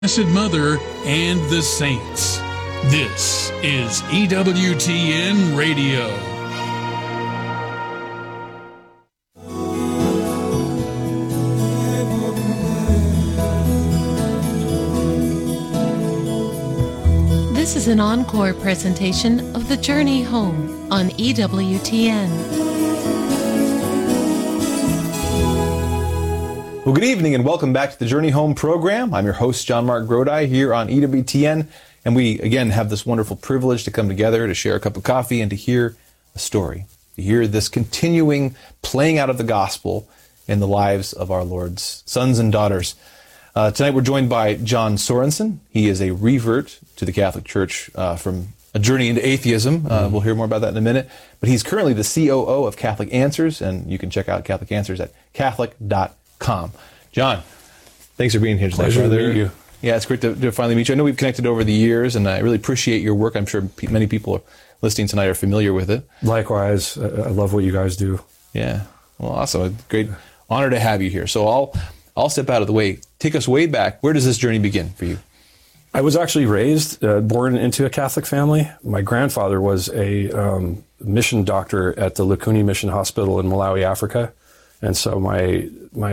Blessed Mother, and the Saints. This is EWTN Radio. This is an encore presentation of The Journey Home on EWTN. Well, good evening and welcome back to the Journey Home program. I'm your host, John Mark Grodi, here on EWTN. And we, again, have this wonderful privilege to come together to share a cup of coffee and to hear a story, to hear this continuing playing out of the gospel in the lives of our Lord's sons and daughters. Tonight we're joined by John Sorensen. He is a revert to the Catholic Church from a journey into atheism. We'll hear more about that in a minute. But he's currently the COO of Catholic Answers, and you can check out Catholic Answers at catholic.com. John, thanks for being here tonight. Pleasure to meet you. Yeah, it's great to finally meet you. I know we've connected over the years, and I really appreciate your work. I'm sure many people listening tonight are familiar with it. Likewise. I love what you guys do. Yeah. Well, awesome. A great honor to have you here. So I'll step out of the way. Take us way back. Where does this journey begin for you? I was actually raised, born into a Catholic family. My grandfather was a mission doctor at the Lukuni Mission Hospital in Malawi, Africa. And so my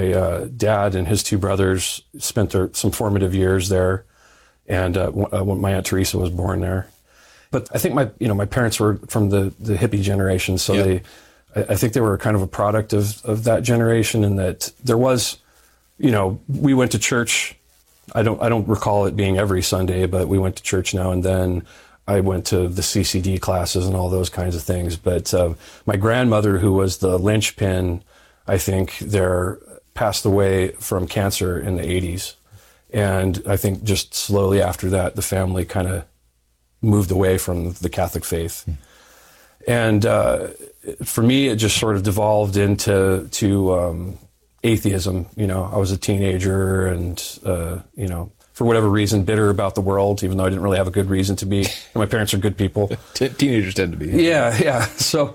dad and his two brothers spent some formative years there, and when my Aunt Teresa was born there. But I think my parents were from the hippie generation, so I think they were kind of a product of that generation, and that there was, we went to church. I don't recall it being every Sunday, but we went to church now and then. I went to the CCD classes and all those kinds of things. But my grandmother, who was the linchpin, I think, there, passed away from cancer in the 80s. And I think just slowly after that, the family kind of moved away from the Catholic faith. And for me, it just sort of devolved into atheism. I was a teenager and, for whatever reason, bitter about the world, even though I didn't really have a good reason to be. And my parents are good people. Teenagers tend to be. Yeah. So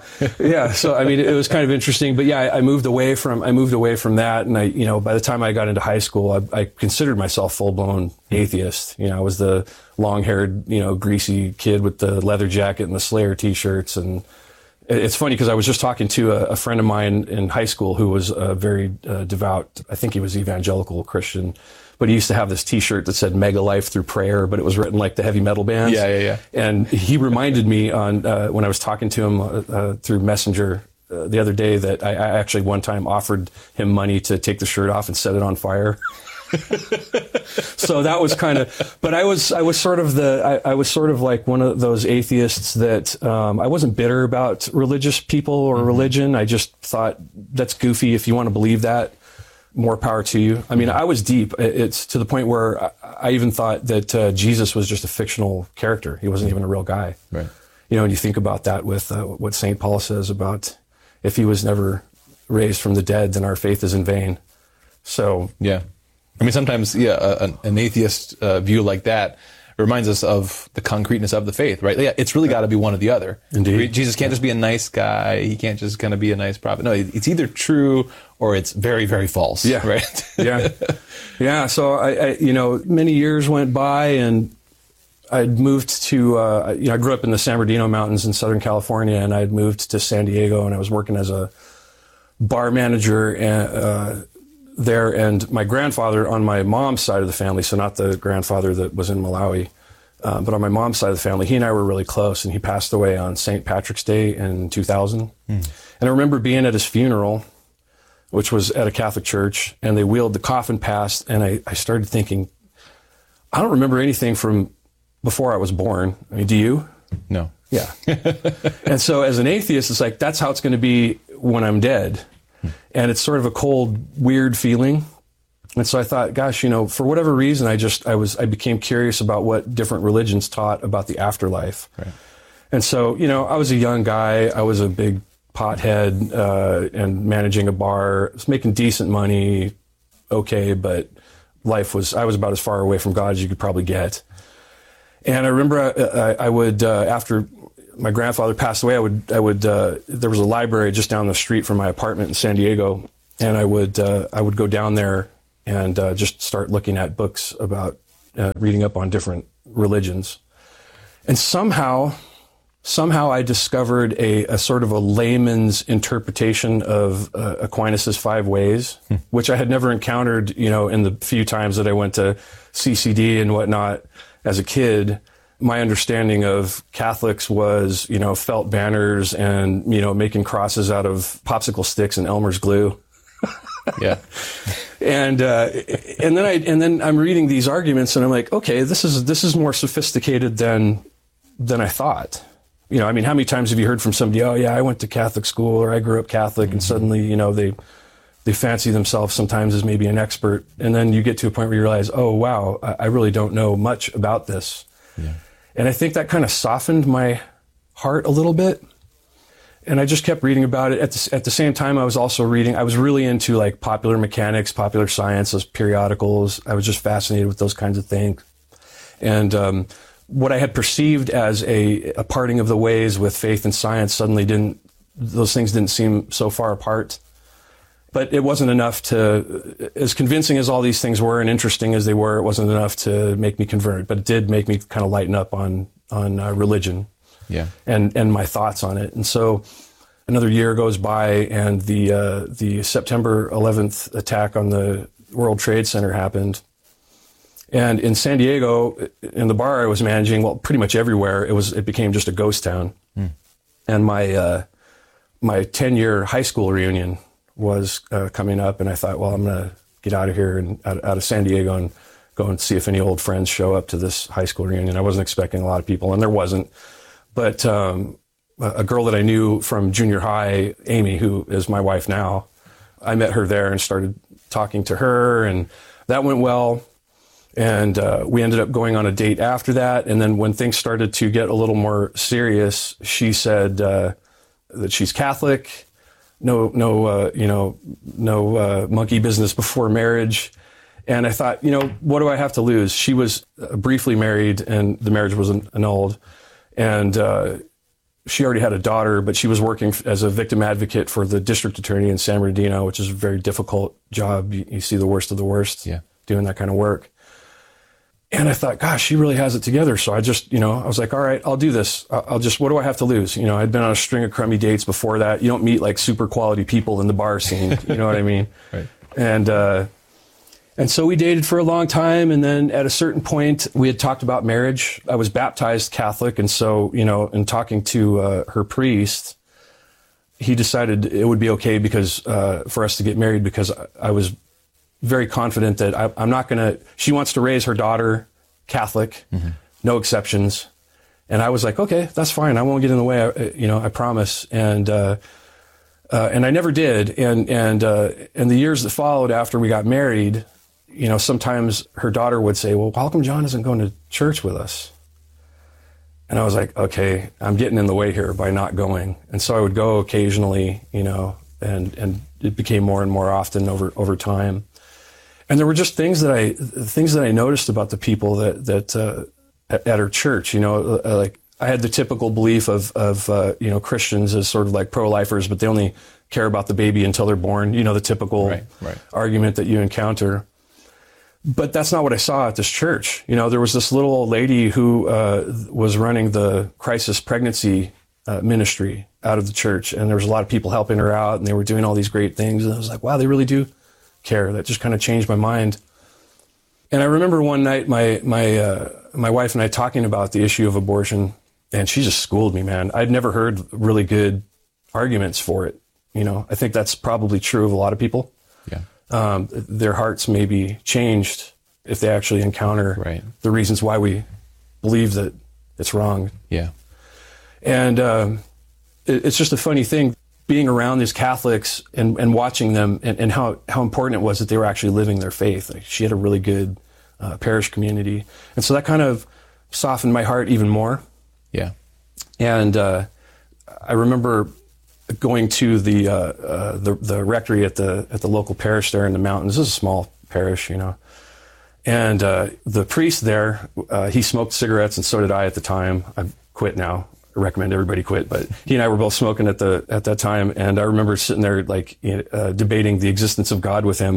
I mean, it was kind of interesting. But yeah, I moved away from that. And by the time I got into high school, I considered myself full-blown atheist. I was the long-haired, greasy kid with the leather jacket and the Slayer t-shirts. And it's funny because I was just talking to a friend of mine in high school who was a very devout, I think he was evangelical Christian. But he used to have this T-shirt that said "Mega Life Through Prayer," but it was written like the heavy metal bands. Yeah. And he reminded me on when I was talking to him through Messenger the other day that I actually one time offered him money to take the shirt off and set it on fire. So that was kind of. But I was sort of like one of those atheists that I wasn't bitter about religious people or religion. I just thought that's goofy. If you want to believe that, more power to you. I mean, I was deep. It's to the point where I even thought that Jesus was just a fictional character. He wasn't even a real guy. Right. And you think about that with what St. Paul says about if he was never raised from the dead, then our faith is in vain. So yeah. I mean, sometimes, an atheist view like that reminds us of the concreteness of the faith, right? Yeah, it's really got to be one or the other. Indeed. Jesus can't just be a nice guy. He can't just kind of be a nice prophet. No, it's either true or it's very, very false. Yeah. Right. Yeah. So I many years went by and I'd moved to, I grew up in the San Bernardino Mountains in Southern California, and I'd moved to San Diego, and I was working as a bar manager there. And my grandfather on my mom's side of the family, so not the grandfather that was in Malawi, but on my mom's side of the family, he and I were really close, and he passed away on St. Patrick's Day in 2000. And I remember being at his funeral, which was at a Catholic church, and they wheeled the coffin past, and I started thinking, I don't remember anything from before I was born. I mean, do you? No. Yeah. And so as an atheist, it's like, that's how it's going to be when I'm dead. And it's sort of a cold, weird feeling. And so I thought, gosh, for whatever reason, I became curious about what different religions taught about the afterlife. Right. And so, I was a young guy. I was a big pothead and managing a bar. I was making decent money, okay, but I was about as far away from God as you could probably get. And I remember I would, after my grandfather passed away, there was a library just down the street from my apartment in San Diego, and I would go down there and just start looking at books about reading up on different religions. And somehow I discovered a sort of a layman's interpretation of Aquinas' 5 ways, which I had never encountered, in the few times that I went to CCD and whatnot as a kid. My understanding of Catholics was, felt banners and, making crosses out of popsicle sticks and Elmer's glue. Yeah. And then I'm reading these arguments and I'm like, okay, this is more sophisticated than I thought. How many times have you heard from somebody, oh yeah, I went to Catholic school or I grew up Catholic, and suddenly, they fancy themselves sometimes as maybe an expert. And then you get to a point where you realize, oh wow, I really don't know much about this. Yeah. And I think that kind of softened my heart a little bit. And I just kept reading about it. At the same time, I was also reading, I was really into like popular mechanics, popular science, those periodicals. I was just fascinated with those kinds of things. And what I had perceived as a parting of the ways with faith and science suddenly those things didn't seem so far apart. But it wasn't enough to, as convincing as all these things were and interesting as they were, it wasn't enough to make me convert. But it did make me kind of lighten up on religion, yeah, and my thoughts on it. And so another year goes by, and the September 11th attack on the World Trade Center happened. And in San Diego, in the bar I was managing, well, pretty much everywhere, it became just a ghost town. And my 10-year high school reunion was coming up, and I thought, well, I'm going to get out of here and out of San Diego and go and see if any old friends show up to this high school reunion. I wasn't expecting a lot of people, and there wasn't. But a girl that I knew from junior high, Amy, who is my wife now, I met her there and started talking to her, and that went well. And we ended up going on a date after that. And then when things started to get a little more serious, she said that she's Catholic. No monkey business before marriage. And I thought, what do I have to lose? She was briefly married and the marriage was annulled. And she already had a daughter, but she was working as a victim advocate for the district attorney in San Bernardino, which is a very difficult job. You see the worst of the worst doing that kind of work. And I thought, gosh, she really has it together. So I just, I was like, all right, I'll do this. What do I have to lose? I'd been on a string of crummy dates before that. You don't meet like super quality people in the bar scene. You know what I mean? Right. And so we dated for a long time. And then at a certain point, we had talked about marriage. I was baptized Catholic. And so, in talking to her priest, he decided it would be okay because for us to get married, because I was very confident that I'm not going to, she wants to raise her daughter Catholic, no exceptions. And I was like, okay, that's fine. I won't get in the way. I promise. And I never did. And the years that followed after we got married, sometimes her daughter would say, well, how come John isn't going to church with us? And I was like, okay, I'm getting in the way here by not going. And so I would go occasionally, and it became more and more often over time. And there were just things that I noticed about the people that at her church. Like I had the typical belief of Christians as sort of like pro-lifers, but they only care about the baby until they're born. The typical argument that you encounter. But that's not what I saw at this church. There was this little old lady who was running the crisis pregnancy ministry out of the church, and there was a lot of people helping her out, and they were doing all these great things. And I was like, wow, they really do care. That just kind of changed my mind. And I remember one night my wife and I talking about the issue of abortion, and she just schooled me, man. I'd never heard really good arguments for it. I think that's probably true of a lot of people. Yeah. Their hearts may be changed if they actually encounter the reasons why we believe that it's wrong. Yeah. And it's just a funny thing, being around these Catholics and watching them and how important it was that they were actually living their faith. Like, she had a really good parish community. And so that kind of softened my heart even more. Yeah. And I remember going to the rectory at the local parish there in the mountains. This is a small parish, And the priest there, he smoked cigarettes, and so did I at the time. I've quit now. I recommend everybody quit, but he and I were both smoking at that time. And I remember sitting there debating the existence of God with him.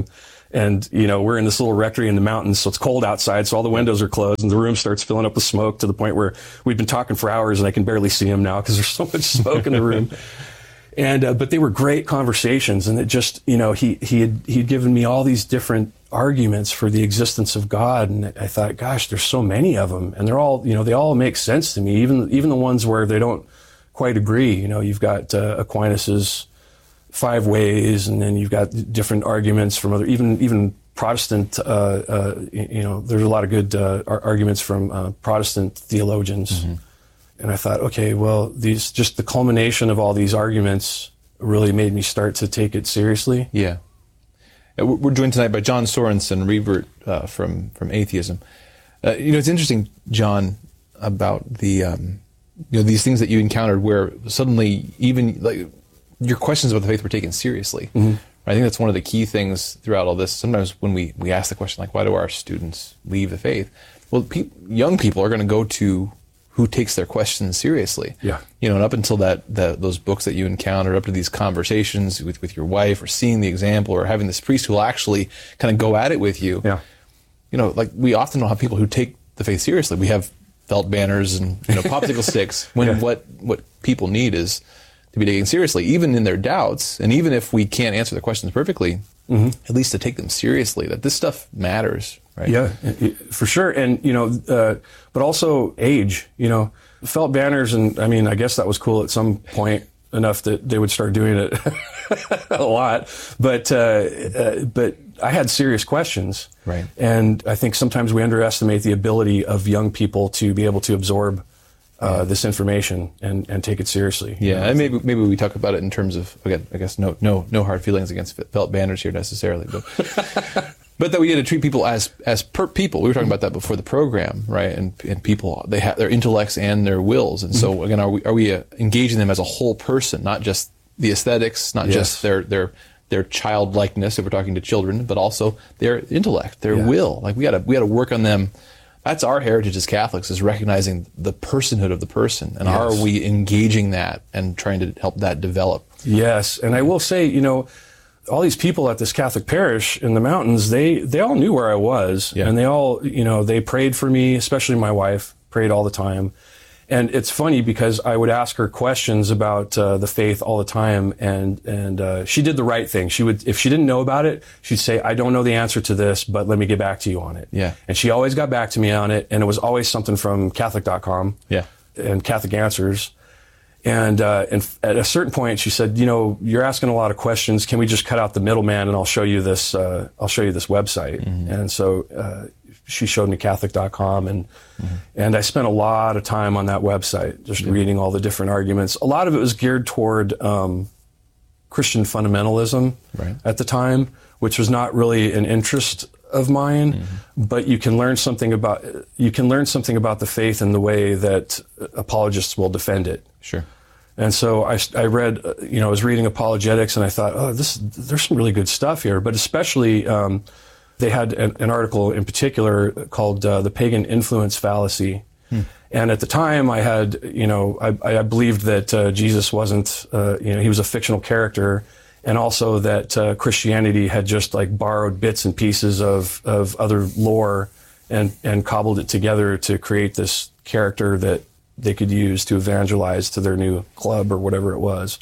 And, we're in this little rectory in the mountains, so it's cold outside, so all the windows are closed, and the room starts filling up with smoke to the point where we've been talking for hours, and I can barely see him now because there's so much smoke in the room. And but they were great conversations, and it just, he'd given me all these different arguments for the existence of God, and I thought, gosh, there's so many of them, and they're all, they all make sense to me, even the ones where they don't quite agree. You've got Aquinas's 5 ways, and then you've got different arguments from other, even Protestant. There's a lot of good arguments from Protestant theologians. Mm-hmm. And I thought, okay, well, just the culmination of all these arguments really made me start to take it seriously. Yeah. We're joined tonight by John Sorensen, revert from atheism. It's interesting, John, about the these things that you encountered where suddenly even like your questions about the faith were taken seriously. Mm-hmm. I think that's one of the key things throughout all this. Sometimes when we ask the question, like, why do our students leave the faith? Well, young people are going to go to who takes their questions seriously. Yeah. And up until those books that you encountered, up to these conversations with your wife, or seeing the example, or having this priest who will actually kind of go at it with you. Yeah. Like we often don't have people who take the faith seriously. We have felt banners and popsicle sticks when what people need is to be taken seriously, even in their doubts, and even if we can't answer the questions perfectly, mm-hmm. at least to take them seriously, that this stuff matters, right? Yeah, for sure. And, but also age, felt banners, and I mean, I guess that was cool at some point enough that they would start doing it a lot, but I had serious questions. Right. And I think sometimes we underestimate the ability of young people to be able to absorb this information and take it seriously. Yeah, and maybe we talk about it in terms of, again, I guess no hard feelings against felt banners here necessarily, but that we get to treat people as people. We were talking about that before the program, right? And people, they have their intellects and their wills, and so again, are we engaging them as a whole person, not just the aesthetics, not just their childlikeness if we're talking to children, but also their intellect, their will. Like we got to work on them. That's our heritage as Catholics, is recognizing the personhood of the person. And are we engaging that and trying to help that develop? Yes. And I will say, all these people at this Catholic parish in the mountains, they all knew where I was. Yeah. And they all, they prayed for me, especially my wife, prayed all the time. And it's funny because I would ask her questions about the faith all the time, and she did the right thing. She would, if she didn't know about it, she'd say, "I don't know the answer to this, but let me get back to you on it." Yeah. And she always got back to me on it, and it was always something from Catholic.com. Yeah. And Catholic Answers. And at a certain point, she said, "You're asking a lot of questions. Can we just cut out the middleman, and I'll show you this website?" Mm-hmm. And so she showed me Catholic.com, and I spent a lot of time on that website, just reading all the different arguments. A lot of it was geared toward Christian fundamentalism at the time, which was not really an interest of mine. But you can learn something about the faith in the way that apologists will defend it. Sure. And so I read, I was reading apologetics, and I thought, there's some really good stuff here. But especially, they had an article in particular called The Pagan Influence Fallacy. And at the time I had, I believed that Jesus wasn't, he was a fictional character, and also that Christianity had just like borrowed bits and pieces of other lore and cobbled it together to create this character that they could use to evangelize to their new club or whatever it was.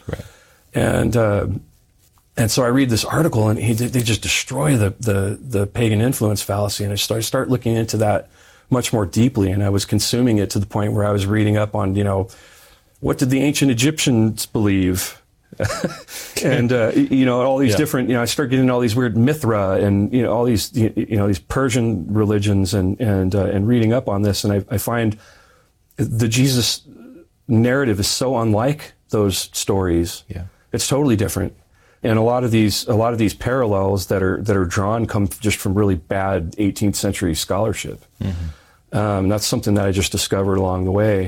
Right. And so I read this article, and they just destroy the pagan influence fallacy, and I start looking into that much more deeply, and I was consuming it to the point where I was reading up on, what did the ancient Egyptians believe? And, all these different, I start getting all these weird Mithra and, all these, these Persian religions and reading up on this, and I find the Jesus narrative is so unlike those stories. Yeah. It's totally different. And a lot of these parallels that are drawn come just from really bad 18th century scholarship. Mm-hmm. That's something that I just discovered along the way.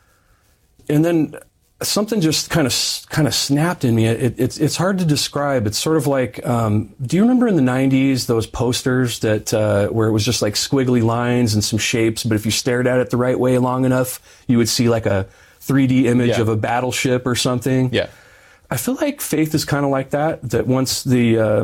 And then something just kind of snapped in me. It's hard to describe. It's sort of like, do you remember in the 90s those posters that where it was just like squiggly lines and some shapes, but if you stared at it the right way long enough, you would see like a 3D image of a battleship or something? Yeah. I feel like faith is kind of like that once the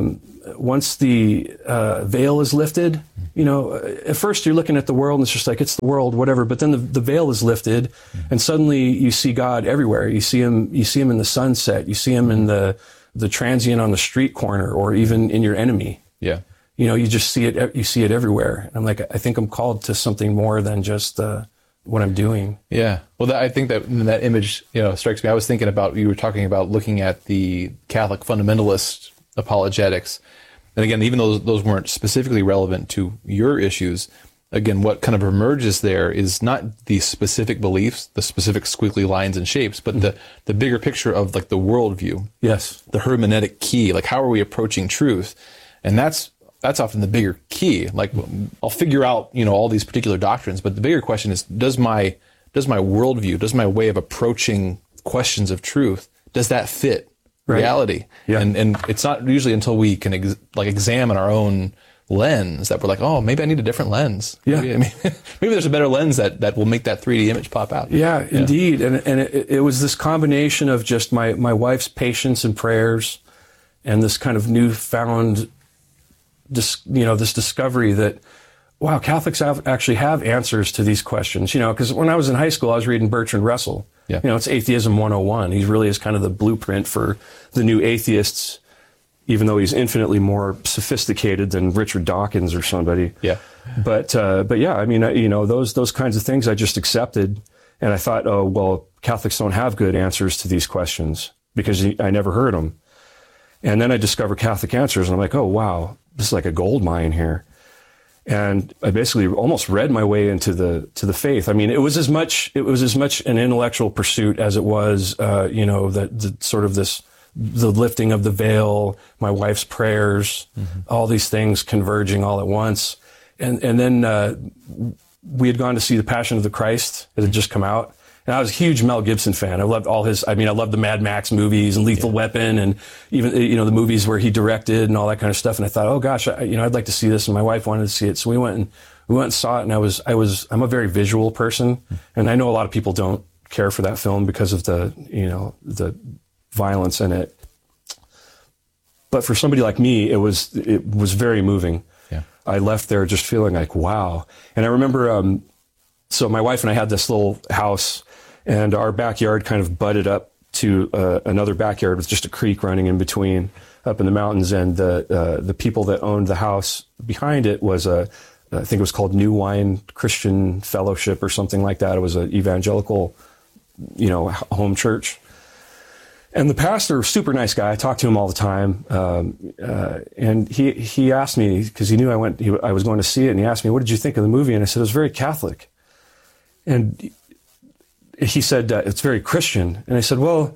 the veil is lifted, at first you're looking at the world and it's just like, it's the world, whatever. But then the veil is lifted, and suddenly you see God everywhere. You see him in the sunset. You see him in the transient on the street corner, or even in your enemy. Yeah. You just see it. You see it everywhere. And I'm like, I think I'm called to something more than just what I'm doing. Yeah. Well, I think that image, strikes me. I was thinking about, you were talking about looking at the Catholic fundamentalist apologetics. And again, even though those weren't specifically relevant to your issues, again, what kind of emerges there is not the specific beliefs, the specific squiggly lines and shapes, but the bigger picture of like the worldview. Yes. The hermeneutic key, like how are we approaching truth? And that's often the bigger key. Like, I'll figure out, all these particular doctrines, but the bigger question is, does my worldview, does my way of approaching questions of truth, does that fit reality? Yeah. And it's not usually until we can examine our own lens that we're like, oh, maybe I need a different lens. Yeah. Maybe there's a better lens that will make that 3D image pop out. Yeah, indeed. And it was this combination of just my wife's patience and prayers, and this kind of newfound this discovery that, wow, Catholics actually have answers to these questions. Because when I was in high school, I was reading Bertrand Russell. Yeah. It's Atheism 101. He really is kind of the blueprint for the new atheists, even though he's infinitely more sophisticated than Richard Dawkins or somebody. Yeah. But yeah, I mean, those kinds of things I just accepted, and I thought, oh, well, Catholics don't have good answers to these questions because I never heard them. And then I discovered Catholic Answers, and I'm like, oh, wow, this is like a gold mine here. And I basically almost read my way into the faith. I mean, it was as much an intellectual pursuit as it was, the sort of the lifting of the veil, my wife's prayers, all these things converging all at once. And then we had gone to see The Passion of the Christ. It had just come out. And I was a huge Mel Gibson fan. I loved I loved the Mad Max movies and Lethal Weapon, and even, the movies where he directed and all that kind of stuff. And I thought, oh gosh, I'd like to see this. And my wife wanted to see it. So we went and saw it. And I'm a very visual person. And I know a lot of people don't care for that film because of the violence in it. But for somebody like me, it was very moving. Yeah. I left there just feeling like, wow. And I remember, so my wife and I had this little house, and our backyard kind of butted up to another backyard with just a creek running in between up in the mountains. And the people that owned the house behind it was I think it was called New Wine Christian Fellowship or something like that. It was an evangelical, home church. And the pastor, super nice guy, I talked to him all the time. And he asked me, because he knew I was going to see it, and he asked me, what did you think of the movie? And I said, it was very Catholic. And he said, it's very Christian. And I said, well,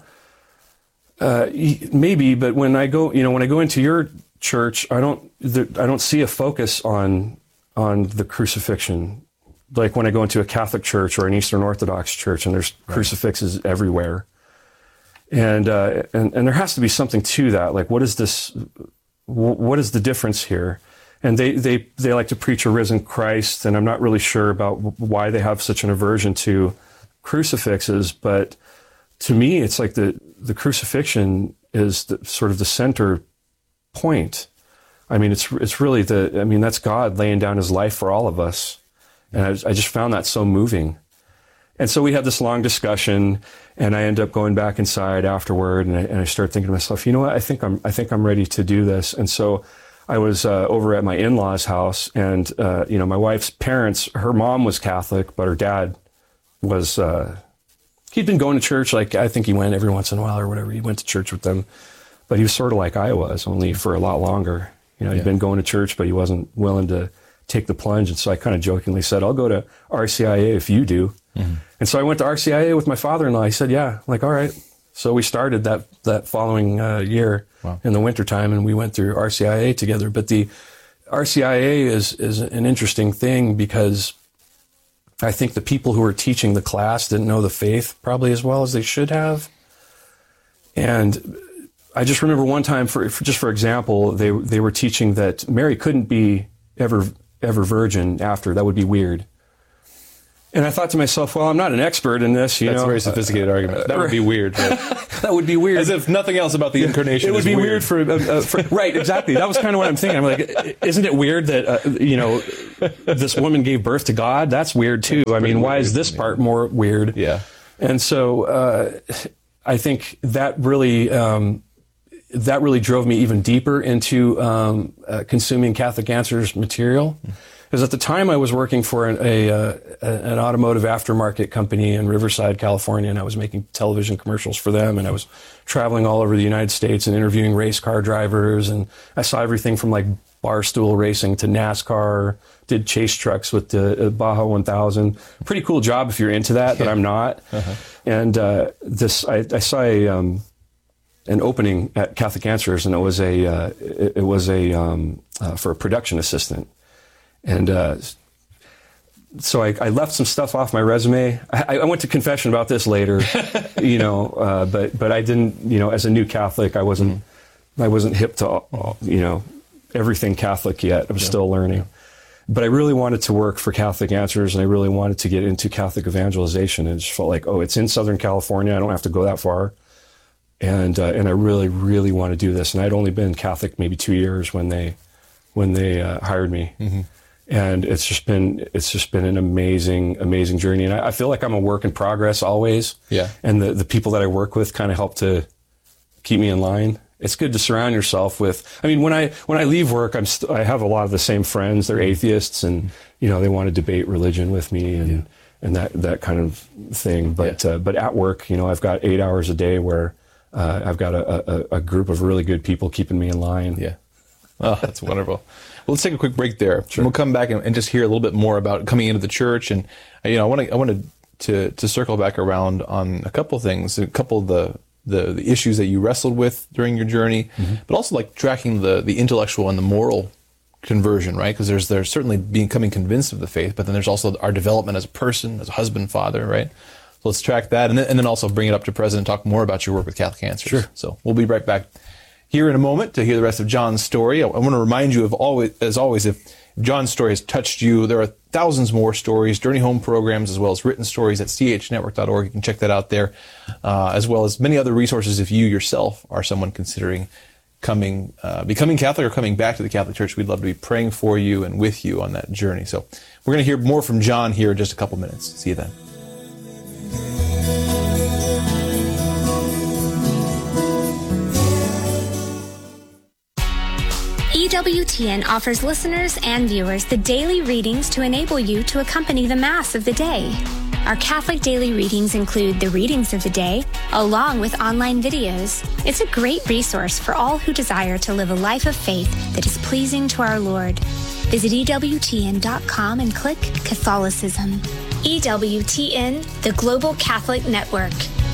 maybe, but when I go into your church, I don't see a focus on the crucifixion. Like when I go into a Catholic church or an Eastern Orthodox church, and there's crucifixes everywhere. And there has to be something to that. Like, what is this? What is the difference here? And they like to preach a risen Christ, and I'm not really sure about why they have such an aversion to crucifixes. But to me, it's like the crucifixion is sort of the center point. I mean, it's really that's God laying down his life for all of us. And I just found that so moving. And so we had this long discussion, and I end up going back inside afterward, and I start thinking to myself, you know what, I think I'm ready to do this. And so I was over at my in-laws' house, and my wife's parents, her mom was Catholic, but her dad was he'd been going to church. Like, I think he went every once in a while or whatever. He went to church with them, but he was sort of like I was, only for a lot longer. He'd been going to church, but he wasn't willing to take the plunge. And so I kind of jokingly said, I'll go to RCIA if you do. Mm-hmm. And so I went to RCIA with my father-in-law. He said, yeah. I'm like, all right. So we started that following year in the wintertime, and we went through RCIA together. But the RCIA is an interesting thing, because I think the people who were teaching the class didn't know the faith probably as well as they should have. And I just remember one time, for example, they were teaching that Mary couldn't be ever virgin after. That would be weird. And I thought to myself, well, I'm not an expert in this. That's a very sophisticated argument. That would be weird. Right? That would be weird. As if nothing else about the incarnation It would is be weird for right, exactly. That was kind of what I'm thinking. I'm like, isn't it weird that, this woman gave birth to God? That's weird too. I mean, why is this part more weird? Yeah. And so I think that really drove me even deeper into consuming Catholic Answers material. Because at the time I was working for an automotive aftermarket company in Riverside, California, and I was making television commercials for them, and I was traveling all over the United States and interviewing race car drivers, and I saw everything from like barstool racing to NASCAR, did chase trucks with the Baja 1000. Pretty cool job if you're into that, but I'm not. Uh-huh. And I saw an opening at Catholic Answers, and it was for a production assistant. And so I left some stuff off my resume. I went to confession about this later, but I didn't, as a new Catholic, I wasn't hip to, everything Catholic yet. I'm still learning. Yeah. But I really wanted to work for Catholic Answers, and I really wanted to get into Catholic evangelization. And it just felt like, it's in Southern California. I don't have to go that far. And I really, really want to do this. And I'd only been Catholic maybe 2 years when they hired me. Mm-hmm. And it's just been an amazing journey. And I feel like I'm a work in progress always. Yeah. And the people that I work with kind of help to keep me in line. It's good to surround yourself with, when I leave work, I have a lot of the same friends. They're atheists, and, they want to debate religion with me and that kind of thing. But at work, I've got 8 hours a day where, I've got a group of really good people keeping me in line. Yeah. Oh, that's wonderful. Well, let's take a quick break there. Sure. And we'll come back and just hear a little bit more about coming into the church. And, I wanted to circle back around on a couple of things, a couple of the issues that you wrestled with during your journey, mm-hmm. but also like tracking the intellectual and the moral conversion, right? Because there's certainly becoming convinced of the faith, but then there's also our development as a person, as a husband, father, right? So let's track that, and then also bring it up to present and talk more about your work with Catholic Answers. Sure. So we'll be right back here in a moment to hear the rest of John's story. I want to remind you as always, if John's story has touched you, there are thousands more stories, Journey Home programs, as well as written stories at chnetwork.org. You can check that out there, as well as many other resources if you yourself are someone considering becoming Catholic or coming back to the Catholic Church. We'd love to be praying for you and with you on that journey. So we're going to hear more from John here in just a couple minutes. See you then. EWTN offers listeners and viewers the daily readings to enable you to accompany the Mass of the day. Our Catholic daily readings include the readings of the day, along with online videos. It's a great resource for all who desire to live a life of faith that is pleasing to our Lord. Visit EWTN.com and click Catholicism. EWTN, the Global Catholic Network.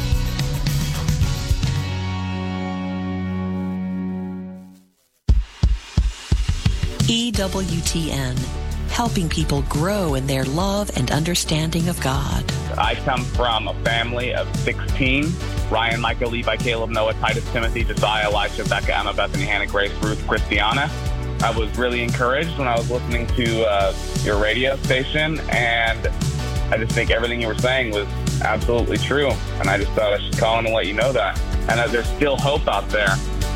EWTN, helping people grow in their love and understanding of God. I come from a family of 16. Ryan, Micah, Levi, Caleb, Noah, Titus, Timothy, Josiah, Elisha, Becca, Emma, Bethany, Hannah, Grace, Ruth, Christiana. I was really encouraged when I was listening to your radio station, and I just think everything you were saying was absolutely true. And I just thought I should call in and let you know that. And that there's still hope out there.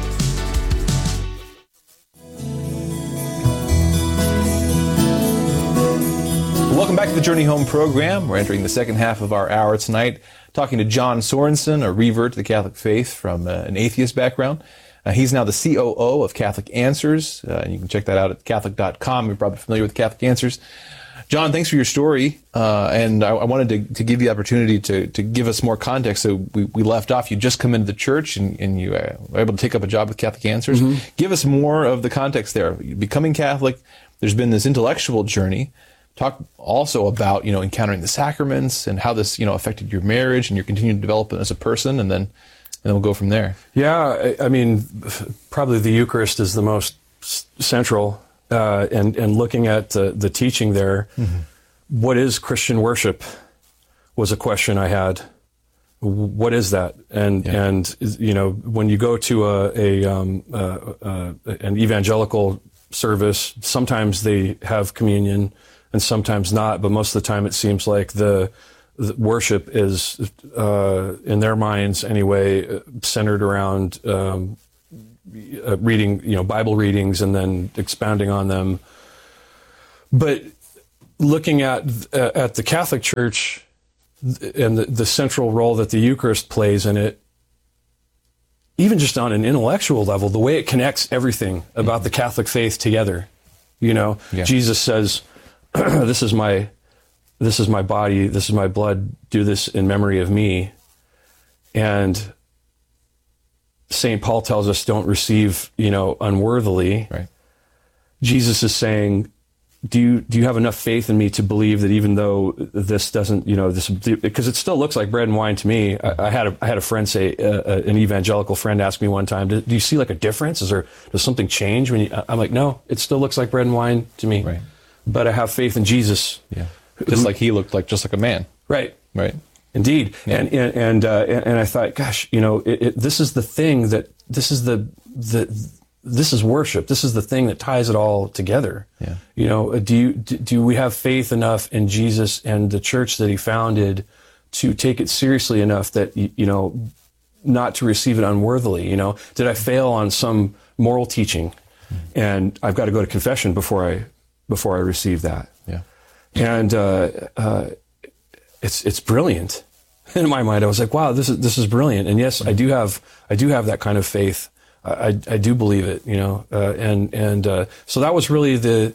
Welcome back to the Journey Home program. We're entering the second half of our hour tonight, talking to John Sorensen, a revert to the Catholic faith from an atheist background. He's now the COO of Catholic Answers. And you can check that out at Catholic.com. You're probably familiar with Catholic Answers. John, thanks for your story. And I wanted to give you the opportunity to give us more context. So we left off. You just come into the church and you were able to take up a job with Catholic Answers. Mm-hmm. Give us more of the context there. Becoming Catholic, there's been this intellectual journey. Talk also about, encountering the sacraments and how this, affected your marriage and your continued development as a person, and then we'll go from there. Yeah, probably the Eucharist is the most central, and looking at the teaching there, mm-hmm. What is Christian worship was a question I had. What is that? And when you go to an evangelical service, sometimes they have communion. and sometimes not. But most of the time, it seems like the worship is, in their minds anyway, centered around reading, Bible readings and then expounding on them. But looking at the Catholic Church and the central role that the Eucharist plays in it, even just on an intellectual level, the way it connects everything about the Catholic faith together, Jesus says, this is my body, this is my blood, do this in memory of me. And St. Paul tells us don't receive, unworthily. Right. Jesus is saying, do you have enough faith in me to believe that even though this doesn't, because it still looks like bread and wine to me. I had a friend say, an evangelical friend asked me one time, do you see like a difference? Does something change when I'm like, no, it still looks like bread and wine to me. Right. But I have faith in Jesus. Yeah. Just like he looked like, just like a man. Right. Right. Indeed. Yeah. And I thought, gosh, this is the thing this is worship. This is the thing that ties it all together. Yeah. Do we have faith enough in Jesus and the church that he founded to take it seriously enough that, not to receive it unworthily? Did I fail on some moral teaching? And I've got to go to confession before I receive that. Yeah. And, it's brilliant. In my mind, I was like, wow, this is brilliant. And yes, I do have that kind of faith. I do believe it, so that was really the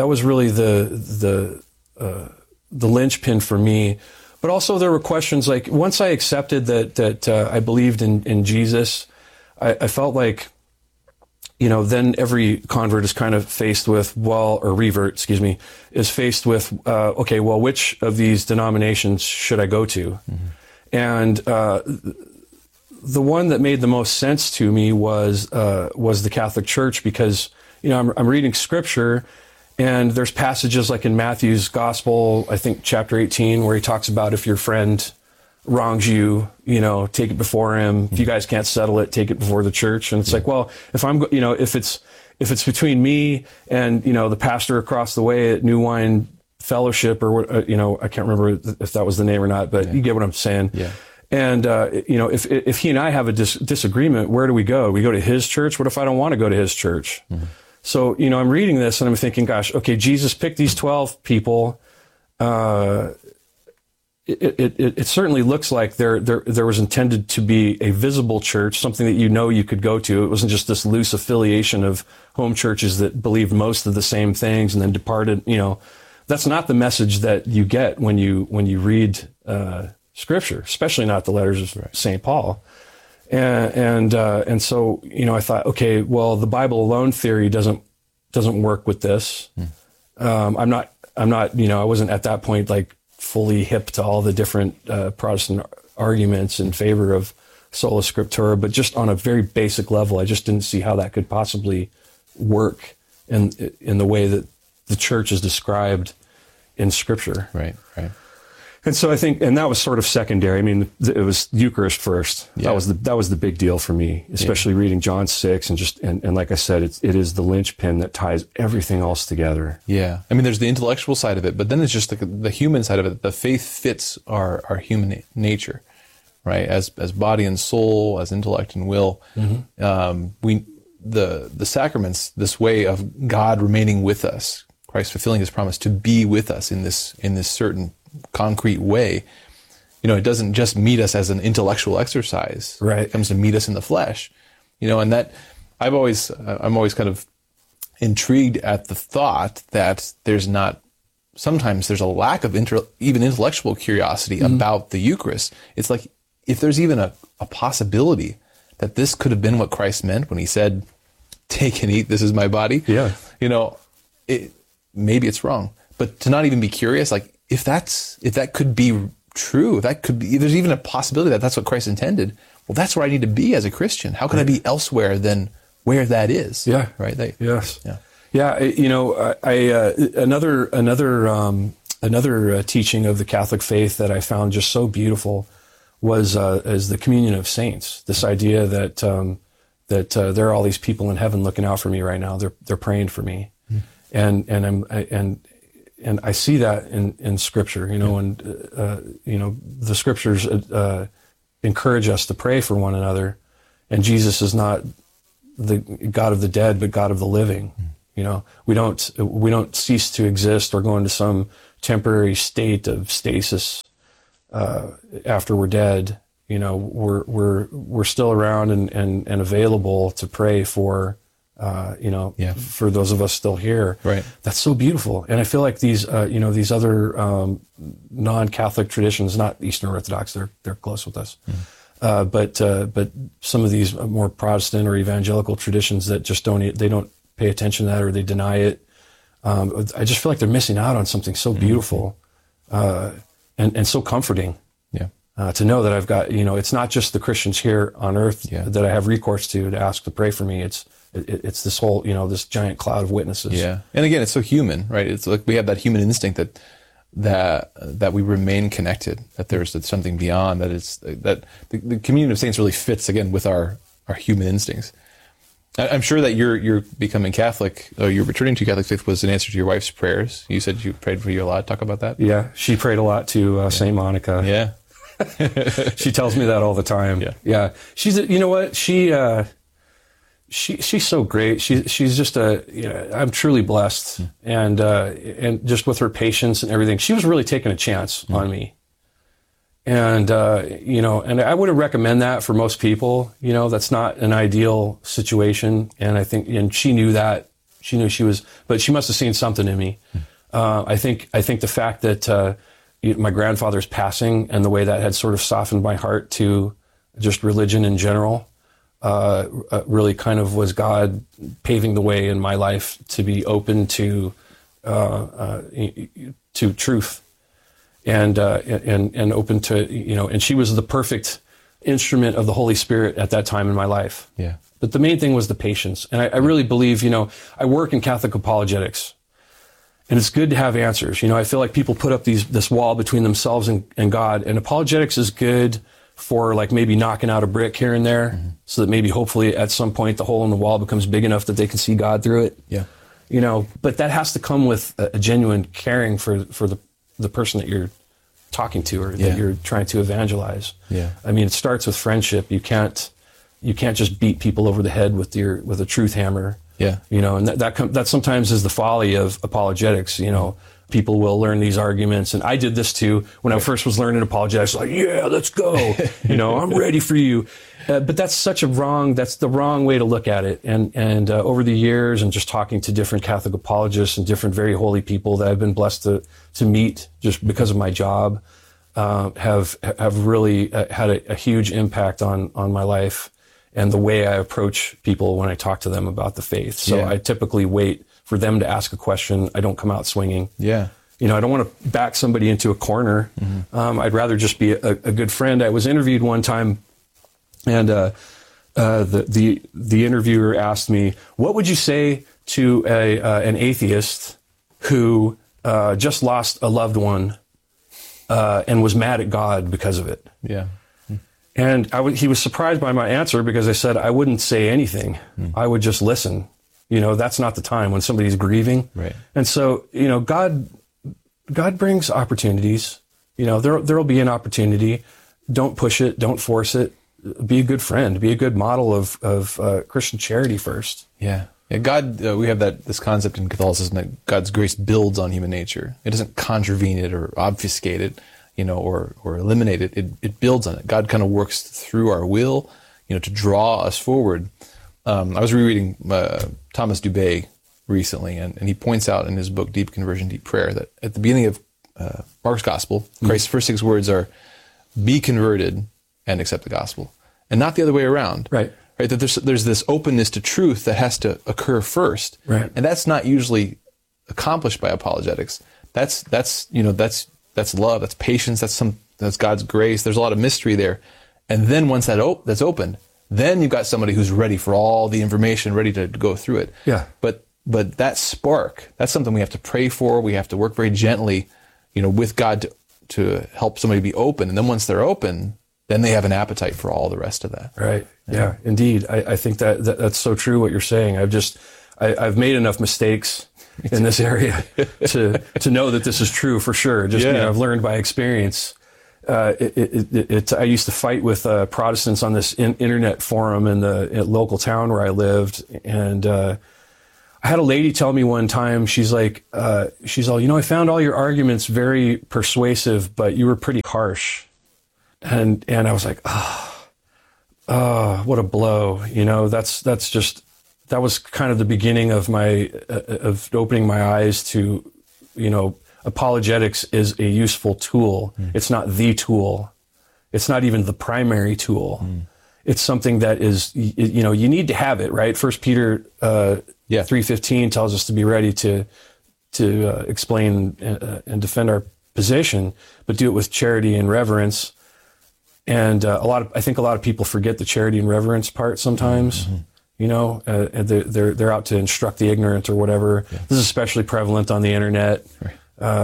linchpin for me. But also there were questions like, once I accepted that I believed in Jesus, I felt like, then every convert is kind of faced with, is faced with, okay, well, which of these denominations should I go to? Mm-hmm. And the one that made the most sense to me was the Catholic Church, because I'm reading Scripture, and there's passages like in Matthew's Gospel, I think chapter 18, where he talks about if your friend wrongs you, take it before him. If you guys can't settle it, take it before the church. And it's like, well, if I'm, if it's between me and, the pastor across the way at New Wine Fellowship, or what, I can't remember if that was the name or not, but you get what I'm saying. Yeah. And, if he and I have a disagreement, where do we go? We go to his church? What if I don't want to go to his church? Mm-hmm. So, I'm reading this and I'm thinking, gosh, okay, Jesus picked these 12 people. It certainly looks like there was intended to be a visible church, something that you could go to. It wasn't just this loose affiliation of home churches that believed most of the same things and then departed. That's not the message that you get when you read Scripture, especially not the letters of St. Paul. And so I thought, okay, well, the Bible alone theory doesn't work with this. I'm not I wasn't at that point like fully hip to all the different Protestant arguments in favor of sola scriptura, but just on a very basic level, I just didn't see how that could possibly work in the way that the church is described in Scripture. Right. And so I think, and that was sort of secondary. I mean, it was Eucharist first. Yeah. That was the big deal for me, especially reading John 6 and like I said, it is the linchpin that ties everything else together. Yeah. I mean, there's the intellectual side of it, but then there's just the human side of it. The faith fits our human nature, right? As body and soul, as intellect and will. Mm-hmm. The sacraments, this way of God remaining with us, Christ fulfilling his promise to be with us in this certain concrete way. It doesn't just meet us as an intellectual exercise. Right. It comes to meet us in the flesh. And that I'm always kind of intrigued at the thought that sometimes there's a lack of even intellectual curiosity about the Eucharist. It's like, if there's even a possibility that this could have been what Christ meant when he said, "Take and eat, this is my body." Yeah. Maybe it's wrong, but to not even be curious, like, if that could be true, if there's even a possibility that that's what Christ intended, well, that's where I need to be as a Christian. How can I be elsewhere than where that is? Yeah. Right. Yes. Yeah. Yeah. Another teaching of the Catholic faith that I found just so beautiful was the communion of saints. This idea that there are all these people in heaven looking out for me right now. They're praying for me, and and I see that in Scripture, and the Scriptures encourage us to pray for one another, and Jesus is not the God of the dead, but God of the living. We don't cease to exist or go into some temporary state of stasis after we're dead. We're still around and available to pray for. For those of us still here. Right. That's so beautiful. And I feel like these other non-Catholic traditions, not Eastern Orthodox, they're close with us. But some of these more Protestant or evangelical traditions that just don't pay attention to that, or they deny it. I just feel like they're missing out on something so beautiful, and so comforting. Yeah. To know that I've got, it's not just the Christians here on earth that I have recourse to ask to pray for me. It's this whole, this giant cloud of witnesses. Yeah. And again, it's so human, right? It's like we have that human instinct that we remain connected, that there's something beyond, that the communion of saints really fits again with our human instincts. I'm sure that you're becoming Catholic, or you're returning to Catholic faith was an answer to your wife's prayers. You said you prayed for you a lot. Talk about that. Yeah. She prayed a lot to Saint Monica. Yeah. She tells me that all the time. Yeah. She's, what? She's so great. She's just I'm truly blessed, and just with her patience and everything, she was really taking a chance on me. And, and I wouldn't recommend that for most people. That's not an ideal situation. And I think, and she knew that. She knew but she must have seen something in me. I think the fact that, my grandfather's passing and the way that had sort of softened my heart to just religion in general, really kind of was God paving the way in my life to be open to truth, and open to, and she was the perfect instrument of the Holy Spirit at that time in my life. Yeah. But the main thing was the patience. And I really believe, I work in Catholic apologetics, and it's good to have answers. I feel like people put up this wall between themselves and God, and apologetics is good for like maybe knocking out a brick here and there, so that maybe hopefully at some point the hole in the wall becomes big enough that they can see God through it. Yeah. But that has to come with a genuine caring for the person that you're talking to, or that you're trying to evangelize. Yeah. I mean, it starts with friendship. You can't just beat people over the head with a truth hammer. Yeah. And that sometimes is the folly of apologetics. People will learn these arguments, and I did this too when I first was learning apologetics. Like, yeah, let's go. I'm ready for you. But that's the wrong way to look at it. And over the years, and just talking to different Catholic apologists and different very holy people that I've been blessed to meet just because of my job, have really had a huge impact on my life and the way I approach people when I talk to them about the faith. So I typically wait for them to ask a question. I don't come out swinging. Yeah. I don't want to back somebody into a corner. I'd rather just be a good friend. I was interviewed one time, and the interviewer asked me, "What would you say to an atheist who just lost a loved one and was mad at God because of it?" Yeah. And he was surprised by my answer, because I said I wouldn't say anything. I would just listen. That's not the time when somebody's grieving. Right. And so, God brings opportunities. There'll be an opportunity. Don't push it. Don't force it. Be a good friend. Be a good model of Christian charity first. Yeah. God, we have this concept in Catholicism that God's grace builds on human nature. It doesn't contravene it or obfuscate it, or eliminate it. It builds on it. God kind of works through our will, to draw us forward. I was rereading Thomas Dubay recently, and he points out in his book, Deep Conversion, Deep Prayer, that at the beginning of Mark's Gospel, Christ's first 6 words are, be converted and accept the gospel, and not the other way around. Right. That there's this openness to truth that has to occur first. Right. And that's not usually accomplished by apologetics. That's love, that's patience, that's God's grace. There's a lot of mystery there. And then once that's opened, then you've got somebody who's ready for all the information, ready to go through it. Yeah. But that spark, that's something we have to pray for. We have to work very gently, with God to help somebody be open. And then once they're open, then they have an appetite for all the rest of that. Right. Yeah, indeed. I think that's so true what you're saying. I've made enough mistakes in this area to know that this is true for sure. Just, I've learned by experience. I used to fight with Protestants on this internet forum in the local town where I lived. And I had a lady tell me one time, she's all, I found all your arguments very persuasive, but you were pretty harsh. And I was like, what a blow. That was kind of the beginning of of opening my eyes to, apologetics is a useful tool. It's not the tool. It's not even the primary tool. It's something that is, you need to have it, right? 1 Peter 3:15 tells us to be ready to explain and defend our position, but do it with charity and reverence. And I think a lot of people forget the charity and reverence part sometimes. They're out to instruct the ignorant or whatever. Yeah. This is especially prevalent on the internet. Right.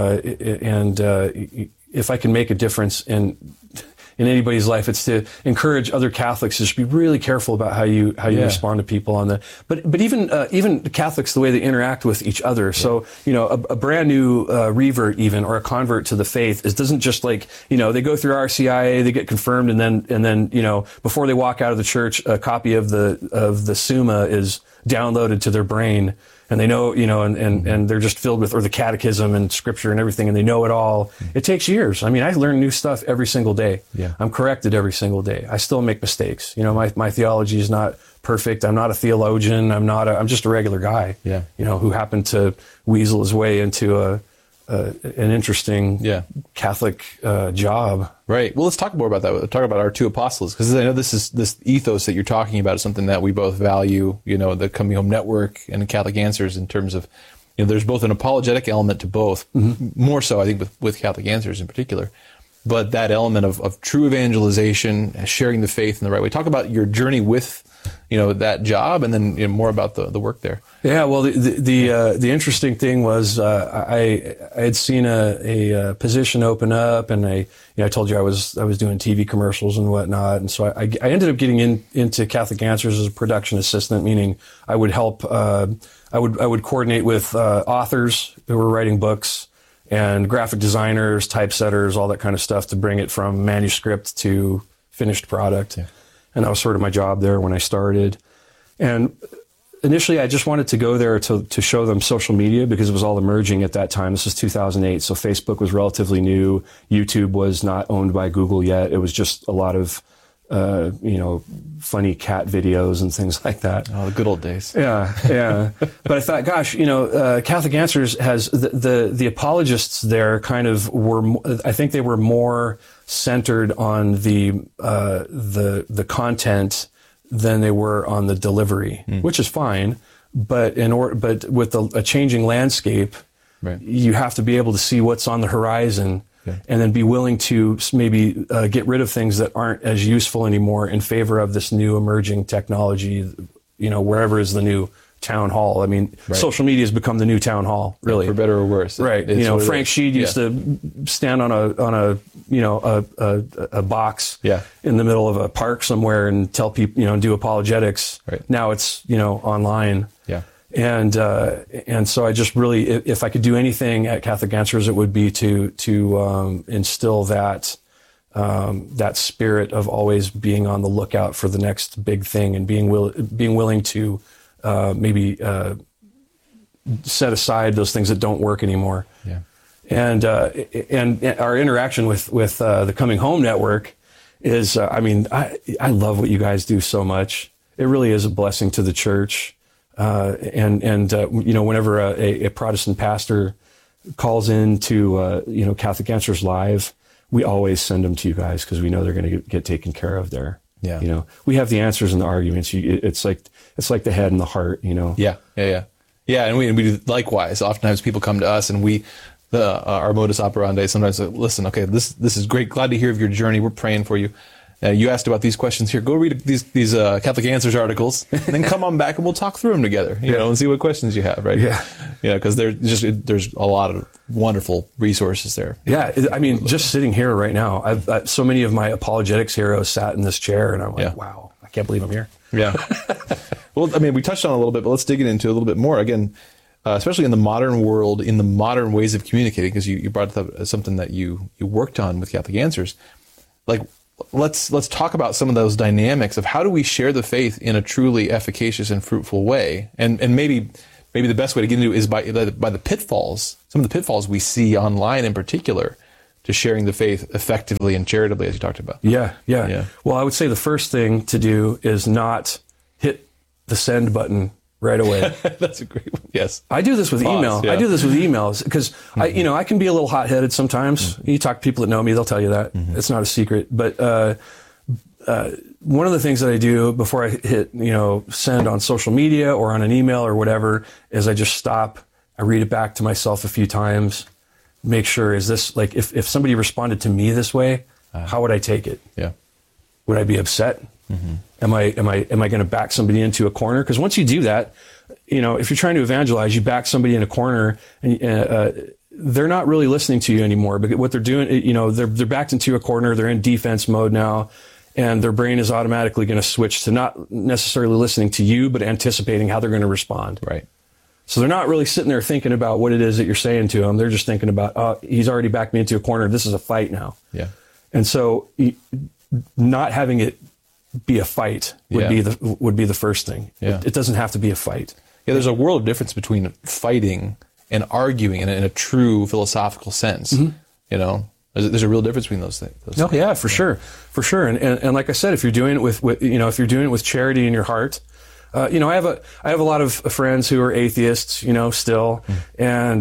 If I can make a difference in anybody's life, it's to encourage other Catholics to just be really careful about how you respond to people on the. But even Catholics, the way they interact with each other. So a brand new revert even or a convert to the faith doesn't just they go through RCIA, they get confirmed, and then before they walk out of the church, a copy of the Summa is downloaded to their brain. And they know, and they're just filled with, or the catechism and scripture and everything, and they know it all. It takes years. I mean, I learn new stuff every single day. Yeah. I'm corrected every single day. I still make mistakes. My theology is not perfect. I'm not a theologian. I'm just a regular guy. Yeah. Who happened to weasel his way into an interesting Catholic job. Right. Well, let's talk more about that. We'll talk about our two apostles, because I know this ethos that you're talking about is something that we both value, the Coming Home Network and the Catholic Answers, in terms of, there's both an apologetic element to both, more so, I think, with Catholic Answers in particular, but that element of true evangelization, sharing the faith in the right way. Talk about your journey with that job, and then more about the work there. Yeah, well, the interesting thing was I had seen a position open up, and I told you I was doing TV commercials and whatnot, and so I ended up getting into Catholic Answers as a production assistant, meaning I would help. I would coordinate with authors who were writing books and graphic designers, typesetters, all that kind of stuff to bring it from manuscript to finished product. Yeah. And that was sort of my job there when I started. And initially, I just wanted to go there to show them social media, because it was all emerging at that time. This was 2008, so Facebook was relatively new. YouTube was not owned by Google yet. It was just a lot of, funny cat videos and things like that. Oh, the good old days. Yeah. But I thought, gosh, Catholic Answers has the apologists there kind of were. I think they were more centered on the content than they were on the delivery, which is fine. But with a changing landscape, right, you have to be able to see what's on the horizon. And then be willing to maybe get rid of things that aren't as useful anymore in favor of this new emerging technology, wherever is the new town hall. I mean, social media has become the new town hall, really. For better or worse. Right. Frank Sheed used to stand on a box in the middle of a park somewhere and tell people, and do apologetics. Right. Now it's, online. Yeah. And so I just really, if I could do anything at Catholic Answers, it would be to instill that spirit of always being on the lookout for the next big thing, and being willing to maybe set aside those things that don't work anymore. Yeah. And our interaction with the Coming Home Network is, I love what you guys do so much. It really is a blessing to the church. Whenever a Protestant pastor calls in to, Catholic Answers Live, we always send them to you guys, because we know they're going to get taken care of there. Yeah. We have the answers and the arguments. It's like the head and the heart, Yeah. And we do likewise. Oftentimes people come to us, and our modus operandi sometimes, listen, okay, this is great. Glad to hear of your journey. We're praying for you. You asked about these questions here. Go read these Catholic Answers articles, and then come on back and we'll talk through them together, and see what questions you have, right? Yeah. Because there's a lot of wonderful resources there. Yeah. Just sitting here right now, I've so many of my apologetics heroes sat in this chair, and I'm like, wow, I can't believe I'm here. Yeah. Well, we touched on it a little bit, but let's dig into it a little bit more. Again, especially in the modern world, in the modern ways of communicating, because you brought up something that you worked on with Catholic Answers. Like, let's talk about some of those dynamics of how do we share the faith in a truly efficacious and fruitful way, and maybe the best way to get into it is by the pitfalls, some of the pitfalls we see online in particular, to sharing the faith effectively and charitably, as you talked about. Yeah. Well, I would say the first thing to do is not hit the send button right away. That's a great one. Yes. I do this with email. Yeah. I do this with emails because I can be a little hot-headed sometimes. You talk to people that know me, they'll tell you that. It's not a secret. But one of the things that I do before I hit, send on social media or on an email or whatever is I just stop. I read it back to myself a few times. Make sure, is this like, if somebody responded to me this way, how would I take it? Yeah. Would I be upset? Am I going to back somebody into a corner? Because once you do that, if you're trying to evangelize, you back somebody in a corner, and they're not really listening to you anymore. But what they're doing, they're backed into a corner. They're in defense mode now, and their brain is automatically going to switch to not necessarily listening to you, but anticipating how they're going to respond. Right. So they're not really sitting there thinking about what it is that you're saying to them. They're just thinking about, oh, he's already backed me into a corner. This is a fight now. Yeah. And so not having it be a fight would be the first thing. Yeah. It doesn't have to be a fight. Yeah, there's a world of difference between fighting and arguing in a true philosophical sense. There's a real difference between those things. Oh yeah, for sure. And like I said, if you're doing it with charity in your heart, I have a lot of friends who are atheists, still, and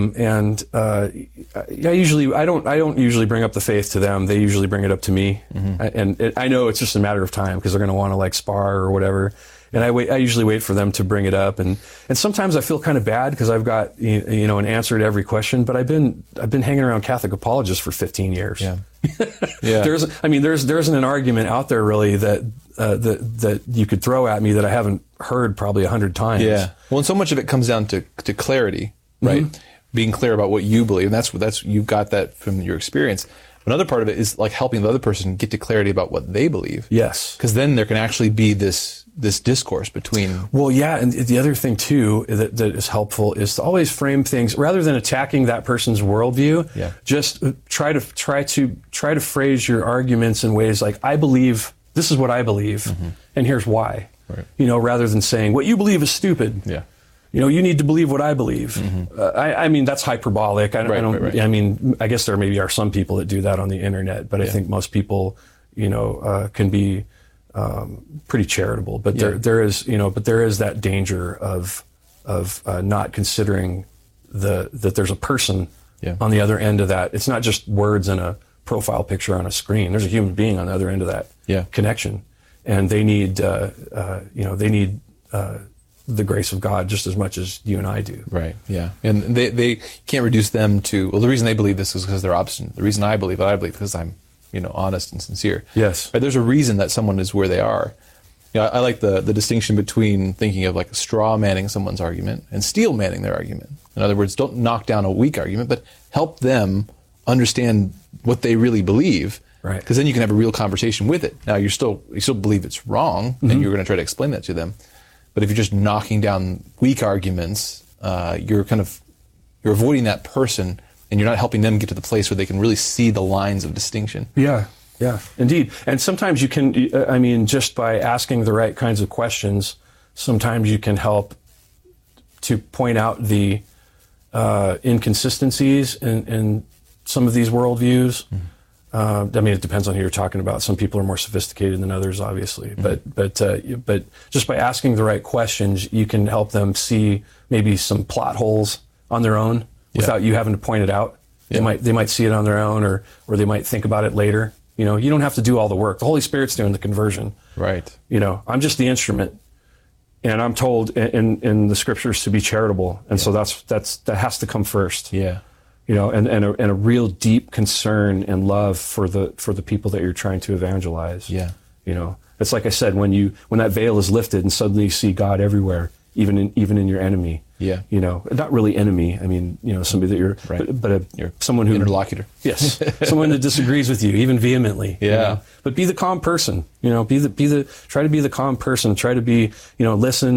I don't usually bring up the faith to them. They usually bring it up to me, and I know it's just a matter of time because they're going to want to like spar or whatever. And I usually wait for them to bring it up, and sometimes I feel kind of bad because I've got an answer to every question. But I've been hanging around Catholic apologists for 15 years. Yeah, yeah. There isn't an argument out there really that you could throw at me that I haven't heard probably 100 times. Yeah. Well, and so much of it comes down to clarity, right? Being clear about what you believe, and that's you've got that from your experience. Another part of it is like helping the other person get to clarity about what they believe. Yes. Because then there can actually be this discourse between. Well, yeah, and the other thing too that is helpful is to always frame things rather than attacking that person's worldview. Yeah. Just try to phrase your arguments in ways like, I believe this is what I believe, and here's why. Right. Rather than saying what you believe is stupid. Yeah. You need to believe what I believe. I mean, that's hyperbolic. Right. I mean, I guess there maybe are some people that do that on the internet, but I think most people, can be pretty charitable. But there is that danger of not considering that there's a person on the other end of that. It's not just words and a profile picture on a screen. There's a human being on the other end of that connection, and they need the grace of God just as much as you and I do. Right. Yeah. And they can't reduce them to, well, the reason they believe this is because they're obstinate. The reason I believe it, because I'm, honest and sincere. Yes. Right? There's a reason that someone is where they are. I like the distinction between thinking of like straw manning someone's argument and steel manning their argument. In other words, don't knock down a weak argument, but help them understand what they really believe. Right. Because then you can have a real conversation with it. Now you still believe it's wrong, and you're going to try to explain that to them. But if you're just knocking down weak arguments, you're avoiding that person, and you're not helping them get to the place where they can really see the lines of distinction. Yeah, indeed. And sometimes you can, just by asking the right kinds of questions, sometimes you can help to point out the inconsistencies in some of these worldviews. It depends on who you're talking about. Some people are more sophisticated than others, obviously. But just by asking the right questions, you can help them see maybe some plot holes on their own without you having to point it out. Yeah. They might see it on their own, or they might think about it later. You don't have to do all the work. The Holy Spirit's doing the conversion. Right. I'm just the instrument, and I'm told in the Scriptures to be charitable, and so that has to come first. Yeah. And a real deep concern and love for the people that you're trying to evangelize. Yeah. It's like I said, when that veil is lifted and suddenly you see God everywhere, even in your enemy. Yeah. Not really enemy. I mean, somebody that you're, right. but someone who interlocutor. Yes. Someone that disagrees with you, even vehemently. Yeah. But be the calm person. Try to be the calm person. Try to be, listen.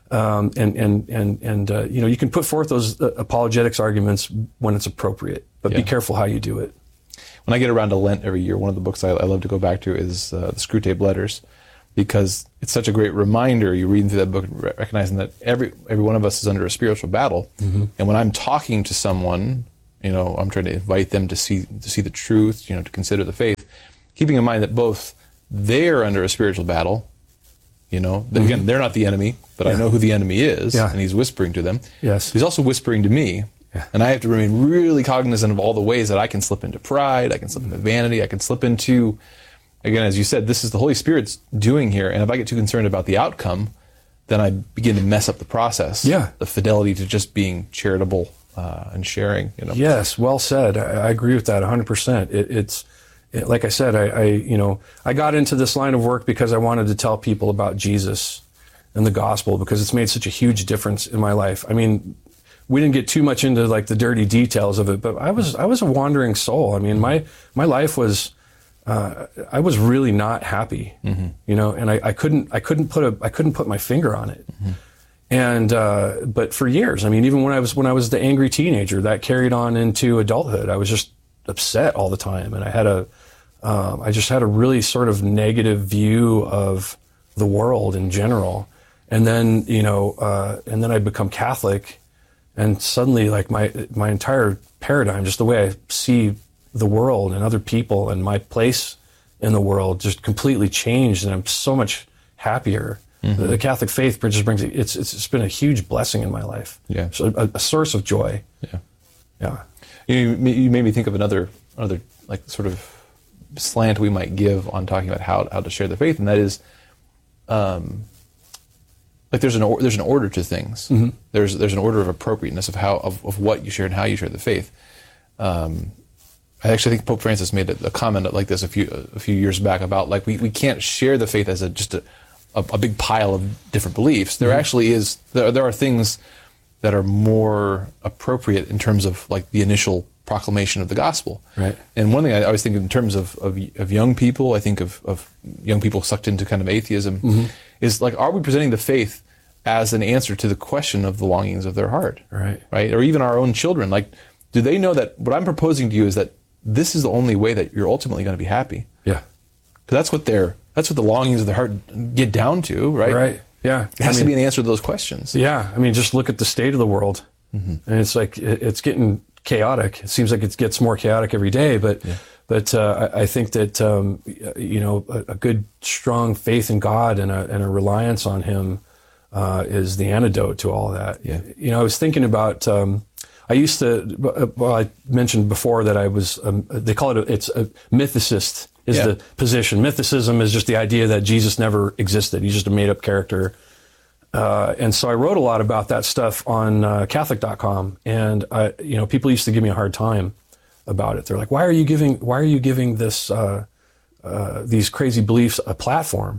You can put forth those apologetics arguments when it's appropriate, but be careful how you do it. When I get around to Lent every year, one of the books I love to go back to is the Screwtape Letters, because it's such a great reminder. You reading through that book, recognizing that every one of us is under a spiritual battle, and when I'm talking to someone, I'm trying to invite them to see the truth, to consider the faith, keeping in mind that both they're under a spiritual battle. Again, they're not the enemy, but I know who the enemy is, and he's whispering to them. Yes. He's also whispering to me. Yeah. And I have to remain really cognizant of all the ways that I can slip into pride, I can slip into vanity, I can slip into, again, as you said, this is the Holy Spirit's doing here. And if I get too concerned about the outcome, then I begin to mess up the process. Yeah. The fidelity to just being charitable and sharing. Yes, well said. I agree with that 100%. It's like I said, I got into this line of work because I wanted to tell people about Jesus and the gospel, because it's made such a huge difference in my life. I mean, we didn't get too much into like the dirty details of it, but I was a wandering soul. I mean, my life was, I was really not happy, and I couldn't put my finger on it. And, but for years, I mean, even when I was the angry teenager, that carried on into adulthood. I was just upset all the time. And I just had a really sort of negative view of the world in general. And then, I'd become Catholic. And suddenly, like my entire paradigm, just the way I see the world and other people and my place in the world, just completely changed, and I'm so much happier. The Catholic faith just brings it's been a huge blessing in my life. Yeah, so a source of joy. Yeah. You made me think of another like sort of slant we might give on talking about how to share the faith, and that is, like there's an order to things. There's an order of appropriateness of what you share and how you share the faith. I actually think Pope Francis made a comment like this a few years back about like we can't share the faith as just a big pile of different beliefs. There actually is there are things that are more appropriate in terms of like the initial proclamation of the gospel. Right. And one thing I always think in terms of young people, I think of young people sucked into kind of atheism, is like, are we presenting the faith as an answer to the question of the longings of their heart? Right. Or even our own children. Like, do they know that what I'm proposing to you is that this is the only way that you're ultimately going to be happy? Yeah. Because that's what the longings of their heart get down to, right? Right. Yeah. It has to be an answer to those questions. Yeah. I mean, just look at the state of the world. And it's like, it's getting chaotic. It seems like it gets more chaotic every day, but I think that, a good, strong faith in God and a reliance on Him is the antidote to all of that. Yeah. I was thinking about, I mentioned before that I was, they call it, it's a mythicist is the position. Mythicism is just the idea that Jesus never existed. He's just a made up character. And so I wrote a lot about that stuff on Catholic.com, and people used to give me a hard time about it. They're like, "Why are you giving this these crazy beliefs a platform?"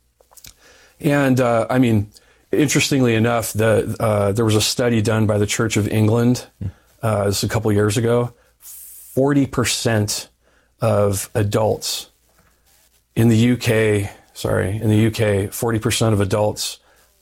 And interestingly enough, there was a study done by the Church of England this a couple years ago. 40% of adults in the UK, 40% of adults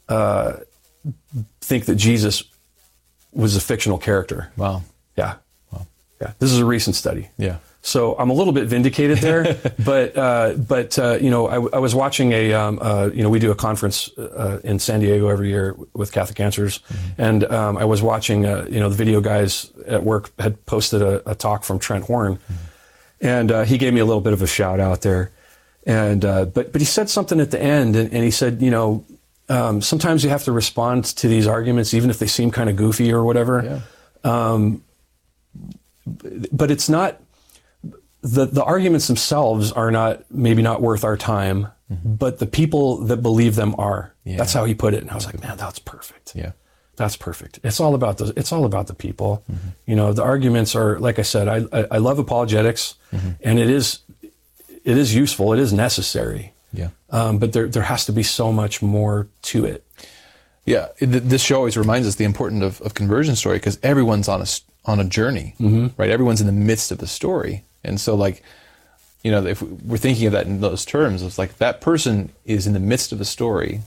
think that Jesus was a fictional character. Wow. Yeah. Wow. Yeah. This is a recent study. Yeah. So I'm a little bit vindicated there, but I was watching we do a conference in San Diego every year with Catholic Answers, and I was watching the video guys at work had posted a talk from Trent Horn, and he gave me a little bit of a shout out there, and but he said something at the end, and he said, sometimes you have to respond to these arguments, even if they seem kind of goofy or whatever. Yeah. But it's not, the arguments themselves are maybe not worth our time, but the people that believe them are. Yeah. That's how he put it. And I was like, man, that's perfect. Yeah. That's perfect. It's all about the people. The arguments are, like I said, I love apologetics, and it is useful. It is necessary. Yeah. But there has to be so much more to it. Yeah. This show always reminds us the importance of conversion story, because everyone's on a journey, right? Everyone's in the midst of the story. And so if we're thinking of that in those terms, it's like that person is in the midst of the story,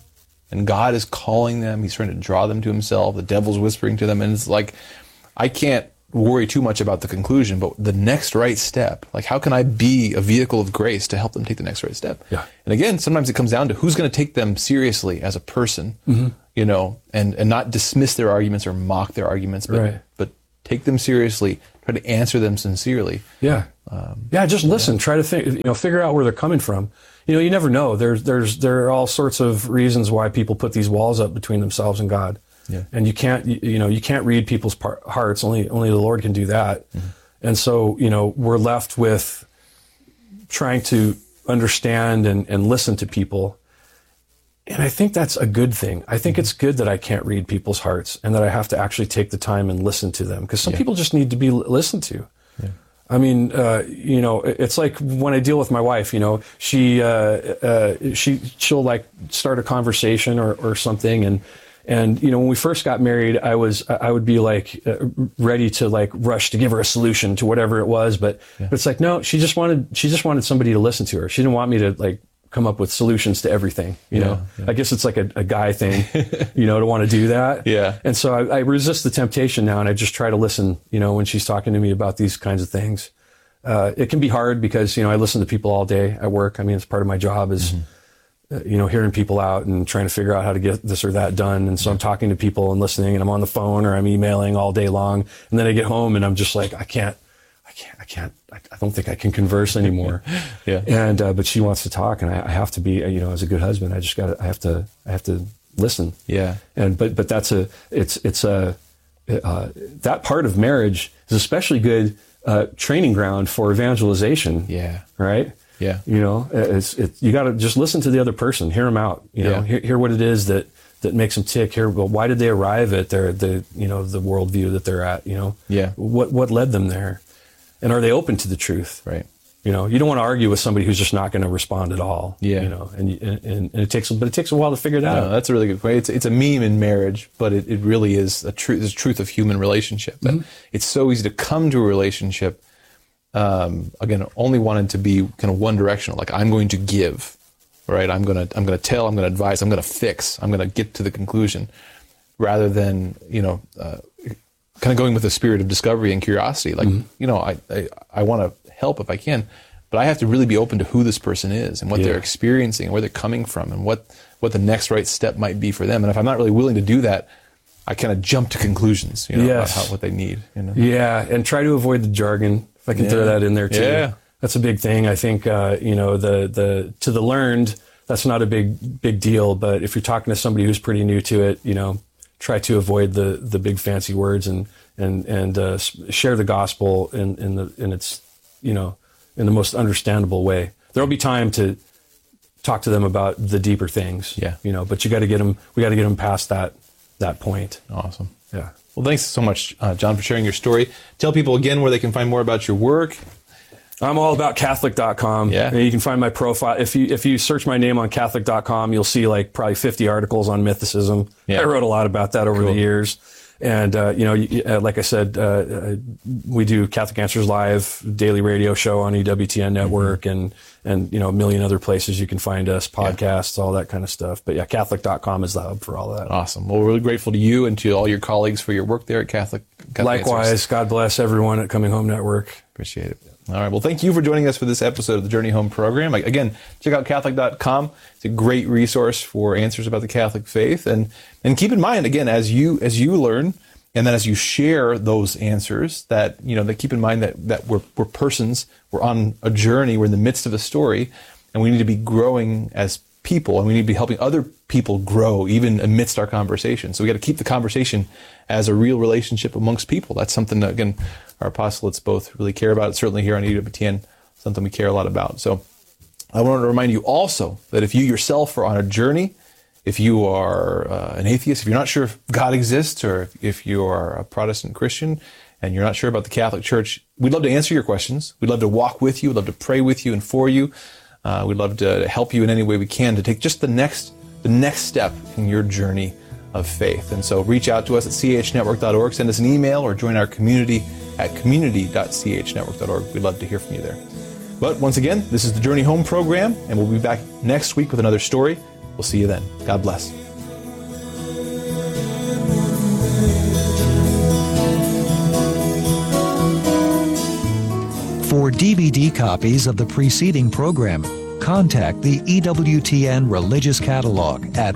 and God is calling them. He's trying to draw them to himself. The devil's whispering to them. And it's like, I can't worry too much about the conclusion, but the next right step, like how can I be a vehicle of grace to help them take the next right step? Yeah. And again, sometimes it comes down to who's going to take them seriously as a person, you know, and not dismiss their arguments or mock their arguments, but take them seriously, try to answer them sincerely. Yeah. Just listen, try to think, you know, figure out where they're coming from. You know, you never know. There are all sorts of reasons why people put these walls up between themselves and God. Yeah. And you can't read people's hearts. Only the Lord can do that. Mm-hmm. And so, you know, we're left with trying to understand and listen to people. And I think that's a good thing. I think it's good that I can't read people's hearts and that I have to actually take the time and listen to them, because some people just need to be listened to. Yeah. I mean, you know, it's like when I deal with my wife, you know, she'll like start a conversation or something, and you know, when we first got married, I would be like ready to like rush to give her a solution to whatever it was, but it's like, no, she just wanted somebody to listen to her. She didn't want me to like come up with solutions to everything, you know. I guess it's like a guy thing, you know, to want to do that. Yeah. And so I resist the temptation now, and I just try to listen, you know, when she's talking to me about these kinds of things. It can be hard because, you know, I listen to people all day at work. I mean, it's part of my job is, you know, hearing people out and trying to figure out how to get this or that done. And so I'm talking to people and listening, and I'm on the phone or I'm emailing all day long. And then I get home and I'm just like, I don't think I can converse anymore. And, but she wants to talk, and I have to be, you know, as a good husband, I have to listen. Yeah. And, but that's that part of marriage is especially good, training ground for evangelization. Yeah. Right. Yeah. You know, you got to just listen to the other person, hear them out, you know, hear what it is that makes them tick. Hear, well, why did they arrive at the worldview that they're at, you know? Yeah. What led them there? And are they open to the truth? Right. You know, you don't want to argue with somebody who's just not going to respond at all. Yeah. You know, and it takes a while to figure that out. That's a really good point. It's a meme in marriage, but it really is the truth of human relationship. That it's so easy to come to a relationship, again, only wanting to be kind of one directional. Like, I'm going to give, right? I'm going to tell, I'm going to advise, I'm going to fix, I'm going to get to the conclusion, rather than, you know, kind of going with a spirit of discovery and curiosity. Like, you know, I want to help if I can, but I have to really be open to who this person is and what they're experiencing and where they're coming from and what the next right step might be for them. And if I'm not really willing to do that, I kind of jump to conclusions, you know, about what they need. You know? Yeah, and try to avoid the jargon, if I can throw that in there too. Yeah. That's a big thing. I think, you know, to the learned, that's not a big deal. But if you're talking to somebody who's pretty new to it, you know, try to avoid the big fancy words and share the gospel in its, you know, in the most understandable way. There'll be time to talk to them about the deeper things. Yeah. You know, but we got to get them past that point. Awesome. Yeah. Well, thanks so much, John, for sharing your story. Tell people again where they can find more about your work. I'm all about Catholic.com. Yeah. And you can find my profile. If you search my name on Catholic.com, you'll see like probably 50 articles on mythicism. Yeah. I wrote a lot about that over the years. And, you know, like I said, we do Catholic Answers Live, daily radio show on EWTN Network, and, you know, a million other places you can find us, podcasts, all that kind of stuff. But yeah, Catholic.com is the hub for all that. Awesome. Well, we're really grateful to you and to all your colleagues for your work there at Catholic Likewise. Answers. God bless everyone at Coming Home Network. Appreciate it. All right. Well, thank you for joining us for this episode of the Journey Home program. Again, check out Catholic.com. It's a great resource for answers about the Catholic faith. And keep in mind, again, as you learn, and then as you share those answers, that, you know, that keep in mind that we're persons, we're on a journey, we're in the midst of a story, and we need to be growing as people, and we need to be helping other people grow even amidst our conversation. So we got to keep the conversation as a real relationship amongst people. That's something that, again, our apostolates both really care about. It's certainly here on EWTN, something we care a lot about. So I want to remind you also that if you yourself are on a journey, if you are an atheist, if you're not sure if God exists, or if you are a Protestant Christian and you're not sure about the Catholic Church, we'd love to answer your questions. We'd love to walk with you. We'd love to pray with you and for you. We'd love to help you in any way we can to take just the next step in your journey of faith. And so reach out to us at chnetwork.org, send us an email, or join our community at community.chnetwork.org. We'd love to hear from you there. But once again, this is the Journey Home program, and we'll be back next week with another story. We'll see you then. God bless. For DVD copies of the preceding program, contact the EWTN Religious Catalog at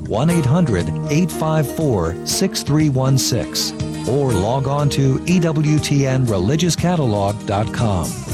1-800-854-6316 or log on to EWTNReligiousCatalog.com.